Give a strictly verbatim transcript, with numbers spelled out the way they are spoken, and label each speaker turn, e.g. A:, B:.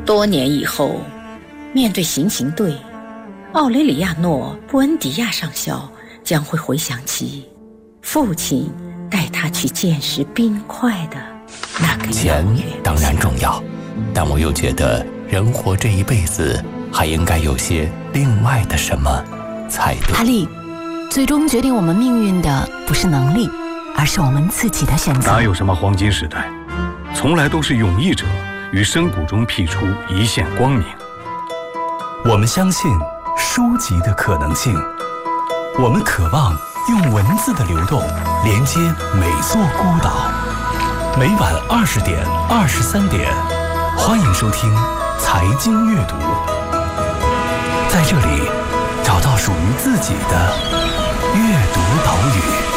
A: 多年以后，面对行刑队，奥雷里亚诺·布恩迪亚上校将会回想起父亲带他去见识冰块的那个
B: 钱当然重要，但我又觉得人活这一辈子还应该有些另外的什么才对。
C: 哈利，最终决定我们命运的不是能力，而是我们自己的选择。
D: 哪有什么黄金时代，从来都是勇毅者于深谷中辟出一线光明。
E: 我们相信书籍的可能性，我们渴望用文字的流动连接每座孤岛。每晚二十点、二十三点，欢迎收听财经阅读，在这里找到属于自己的阅读岛屿。